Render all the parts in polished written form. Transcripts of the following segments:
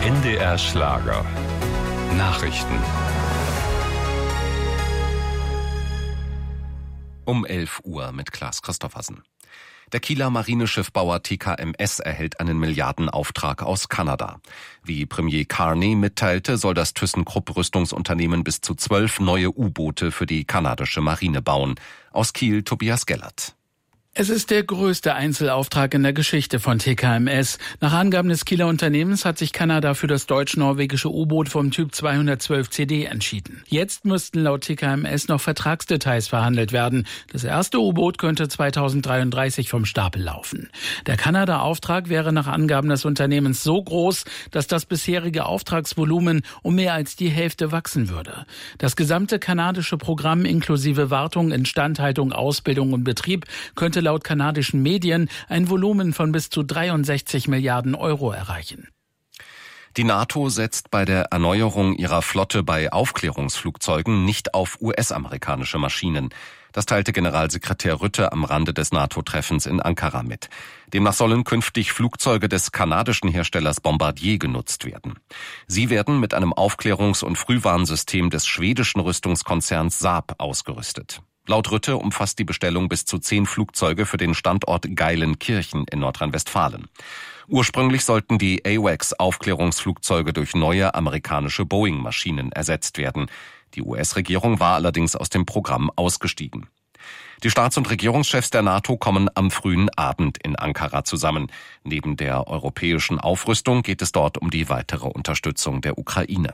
NDR Schlager. Nachrichten. Um 11 Uhr mit Klaas Christoffersen. Der Kieler Marineschiffbauer TKMS erhält einen Milliardenauftrag aus Kanada. Wie Premier Carney mitteilte, soll das ThyssenKrupp-Rüstungsunternehmen bis zu 12 neue U-Boote für die kanadische Marine bauen. Aus Kiel Tobias Gellert. Es ist der größte Einzelauftrag in der Geschichte von TKMS. Nach Angaben des Kieler Unternehmens hat sich Kanada für das deutsch-norwegische U-Boot vom Typ 212 CD entschieden. Jetzt müssten laut TKMS noch Vertragsdetails verhandelt werden. Das erste U-Boot könnte 2033 vom Stapel laufen. Der Kanada-Auftrag wäre nach Angaben des Unternehmens so groß, dass das bisherige Auftragsvolumen um mehr als die Hälfte wachsen würde. Das gesamte kanadische Programm inklusive Wartung, Instandhaltung, Ausbildung und Betrieb könnte laut kanadischen Medien ein Volumen von bis zu 63 Milliarden Euro erreichen. Die NATO setzt bei der Erneuerung ihrer Flotte bei Aufklärungsflugzeugen nicht auf US-amerikanische Maschinen. Das teilte Generalsekretär Rutte am Rande des NATO-Treffens in Ankara mit. Demnach sollen künftig Flugzeuge des kanadischen Herstellers Bombardier genutzt werden. Sie werden mit einem Aufklärungs- und Frühwarnsystem des schwedischen Rüstungskonzerns Saab ausgerüstet. Laut Rutte umfasst die Bestellung bis zu 10 Flugzeuge für den Standort Geilenkirchen in Nordrhein-Westfalen. Ursprünglich sollten die AWACS-Aufklärungsflugzeuge durch neue amerikanische Boeing-Maschinen ersetzt werden. Die US-Regierung war allerdings aus dem Programm ausgestiegen. Die Staats- und Regierungschefs der NATO kommen am frühen Abend in Ankara zusammen. Neben der europäischen Aufrüstung geht es dort um die weitere Unterstützung der Ukraine.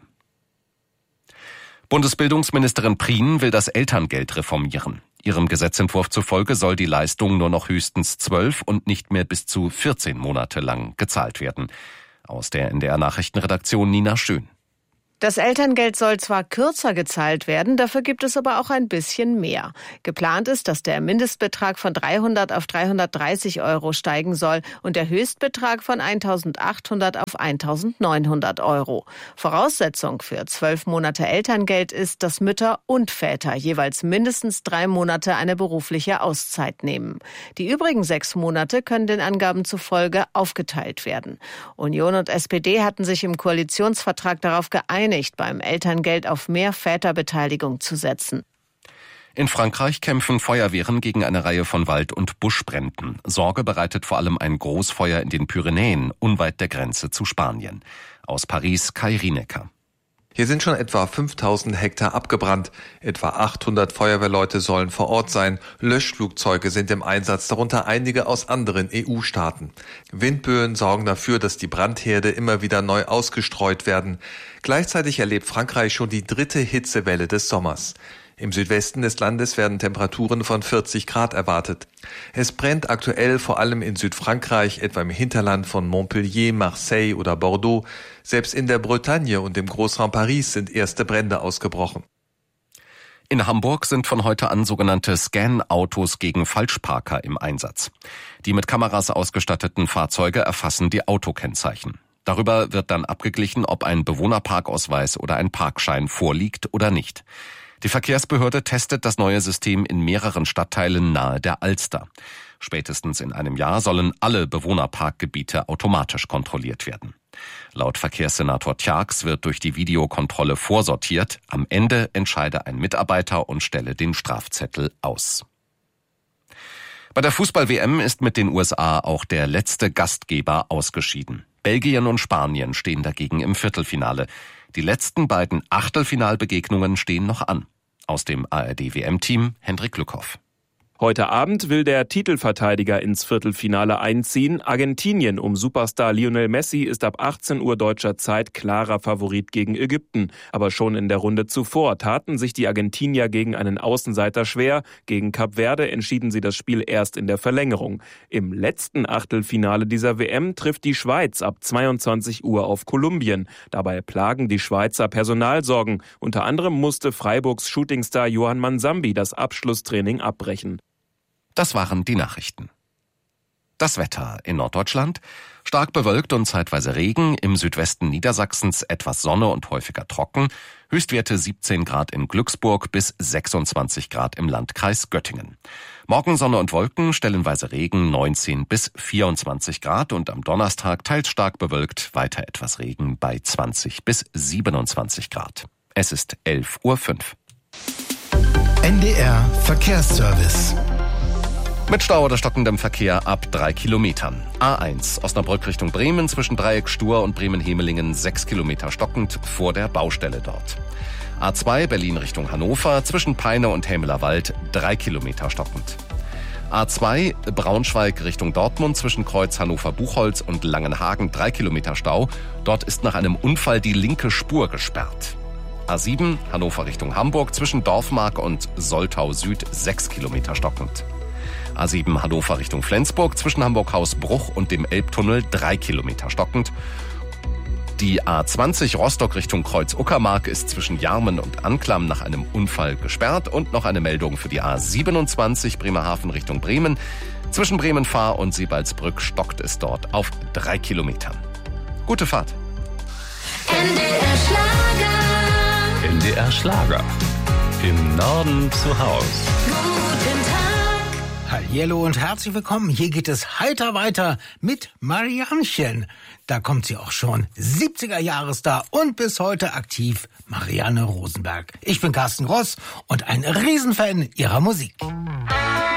Bundesbildungsministerin Prien will das Elterngeld reformieren. Ihrem Gesetzentwurf zufolge soll die Leistung nur noch höchstens 12 und nicht mehr bis zu 14 Monate lang gezahlt werden. Aus der NDR Nachrichtenredaktion Nina Schön. Das Elterngeld soll zwar kürzer gezahlt werden, dafür gibt es aber auch ein bisschen mehr. Geplant ist, dass der Mindestbetrag von 300 auf 330 Euro steigen soll und der Höchstbetrag von 1.800 auf 1.900 Euro. Voraussetzung für 12 Monate Elterngeld ist, dass Mütter und Väter jeweils mindestens 3 Monate eine berufliche Auszeit nehmen. Die übrigen 6 Monate können den Angaben zufolge aufgeteilt werden. Union und SPD hatten sich im Koalitionsvertrag darauf geeinigt, beim Elterngeld auf mehr Väterbeteiligung zu setzen. In Frankreich kämpfen Feuerwehren gegen eine Reihe von Wald- und Buschbränden. Sorge bereitet vor allem ein Großfeuer in den Pyrenäen, unweit der Grenze zu Spanien. Aus Paris Kai Rienecker. Hier sind schon etwa 5000 Hektar abgebrannt. Etwa 800 Feuerwehrleute sollen vor Ort sein. Löschflugzeuge sind im Einsatz, darunter einige aus anderen EU-Staaten. Windböen sorgen dafür, dass die Brandherde immer wieder neu ausgestreut werden. Gleichzeitig erlebt Frankreich schon die 3. Hitzewelle des Sommers. Im Südwesten des Landes werden Temperaturen von 40 Grad erwartet. Es brennt aktuell vor allem in Südfrankreich, etwa im Hinterland von Montpellier, Marseille oder Bordeaux. Selbst in der Bretagne und im Großraum Paris sind erste Brände ausgebrochen. In Hamburg sind von heute an sogenannte Scan-Autos gegen Falschparker im Einsatz. Die mit Kameras ausgestatteten Fahrzeuge erfassen die Autokennzeichen. Darüber wird dann abgeglichen, ob ein Bewohnerparkausweis oder ein Parkschein vorliegt oder nicht. Die Verkehrsbehörde testet das neue System in mehreren Stadtteilen nahe der Alster. Spätestens in einem Jahr sollen alle Bewohnerparkgebiete automatisch kontrolliert werden. Laut Verkehrssenator Tjax wird durch die Videokontrolle vorsortiert. Am Ende entscheide ein Mitarbeiter und stelle den Strafzettel aus. Bei der Fußball-WM ist mit den USA auch der letzte Gastgeber ausgeschieden. Belgien und Spanien stehen dagegen im Viertelfinale. Die letzten beiden Achtelfinalbegegnungen stehen noch an. Aus dem ARD-WM-Team Hendrik Lückhoff. Heute Abend will der Titelverteidiger ins Viertelfinale einziehen. Argentinien um Superstar Lionel Messi ist ab 18 Uhr deutscher Zeit klarer Favorit gegen Ägypten. Aber schon in der Runde zuvor taten sich die Argentinier gegen einen Außenseiter schwer. Gegen Kap Verde entschieden sie das Spiel erst in der Verlängerung. Im letzten Achtelfinale dieser WM trifft die Schweiz ab 22 Uhr auf Kolumbien. Dabei plagen die Schweizer Personalsorgen. Unter anderem musste Freiburgs Shootingstar Johann Mansambi das Abschlusstraining abbrechen. Das waren die Nachrichten. Das Wetter in Norddeutschland: stark bewölkt und zeitweise Regen, im Südwesten Niedersachsens etwas Sonne und häufiger trocken, Höchstwerte 17 Grad in Glücksburg bis 26 Grad im Landkreis Göttingen. Morgen Sonne und Wolken, stellenweise Regen, 19 bis 24 Grad und am Donnerstag teils stark bewölkt, weiter etwas Regen bei 20 bis 27 Grad. Es ist 11:05 Uhr. NDR Verkehrsservice. Mit Stau oder stockendem Verkehr ab 3 Kilometern. A1 Osnabrück Richtung Bremen zwischen Dreieck Stur und Bremen-Hemelingen 6 Kilometer stockend vor der Baustelle dort. A2 Berlin Richtung Hannover zwischen Peine und Hämelerwald 3 Kilometer stockend. A2 Braunschweig Richtung Dortmund zwischen Kreuz Hannover-Buchholz und Langenhagen 3 Kilometer Stau. Dort ist nach einem Unfall die linke Spur gesperrt. A7 Hannover Richtung Hamburg zwischen Dorfmark und Soltau Süd 6 Kilometer stockend. A7 Hannover Richtung Flensburg zwischen Hamburg-Hausbruch und dem Elbtunnel 3 Kilometer stockend. Die A20 Rostock Richtung Kreuz-Uckermark ist zwischen Jarmen und Anklam nach einem Unfall gesperrt und noch eine Meldung für die A27 Bremerhaven Richtung Bremen. Zwischen Bremen-Fahr und Seebaldsbrück stockt es dort auf 3 Kilometern. Gute Fahrt. NDR Schlager. NDR Schlager. Im Norden zu Haus. Guten Tag. Hallihallo und herzlich willkommen. Hier geht es heiter weiter mit Mariannchen. Da kommt sie auch schon. 70er-Jahresstar und bis heute aktiv, Marianne Rosenberg. Ich bin Carsten Gross und ein Riesenfan ihrer Musik.